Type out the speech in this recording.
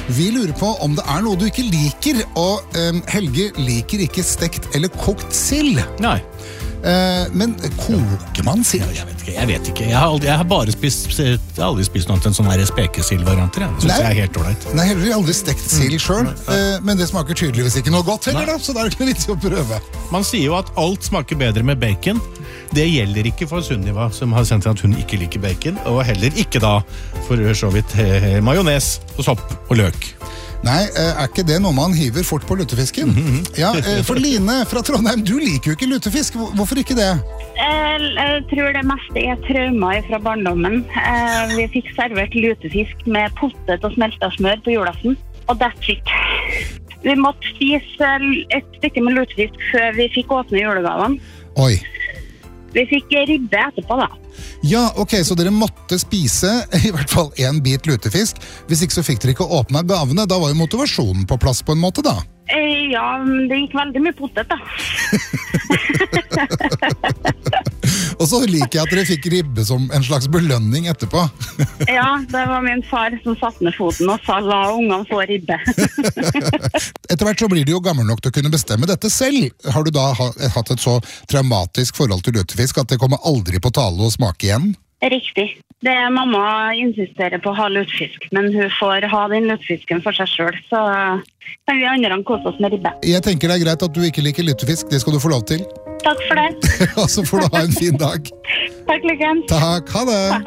Vi lurer på om det noe du ikke liker, og Helge liker ikke stekt eller kokt sild. Nei. Men koker man sild? Jeg vet ikke. Jeg har aldri spist noe til en sånn her spekesild-varianter. Det synes jeg er helt ordentlig. Nei, heller aldri stekt sild selv, men det smaker tydeligvis ikke noe godt heller da, så det ikke noe vits I å prøve. Man sier jo at alt smaker bedre med bacon. Det gjelder ikke for Sunniva, som har sendt at hun ikke liker bacon, og heller ikke da for så vidt majones og sopp og løk. Nei, ikke det noe man hiver fort på lutefisken? Ja, for Line fra Trondheim, du liker jo ikke lutefisk. Hvorfor ikke det? Jeg tror det meste traumer fra barndommen. Vi fikk servert lutefisk med potet og smeltet smør på julaften, og that's it. Vi måtte spise et stykke med lutefisk før vi fikk åpne julegavene. Oi. Vi fikk ribbe etterpå da. Ja, ok, så dere måtte spise I hvert fall en bit lutefisk. Hvis ikke så fikk dere ikke åpne gavene, da var jo motivasjonen på plass på en måte da. Ja, det gikk veldig mye potet da. Og så liker jeg at dere fikk ribbe som en slags belønning etterpå. Ja, det var min far som satte ned foten og sa la ungene få ribbe. Etter hvert så blir du jo gammel nok til å kunne bestemme dette selv. Har du da hatt et så traumatisk forhold til lutefisk at det kommer aldri på tale å smake igjen? Riktig. Mamma insisterer på å ha lutefisk, men hun får ha den lutefisken for seg selv, så kan vi andre kose oss med ribbe. Jeg tenker det greit at du ikke liker lutefisk, det skal du få lov til. Takk for det. Og så får du ha en fin dag. Takk, lykken. Takk, ha det.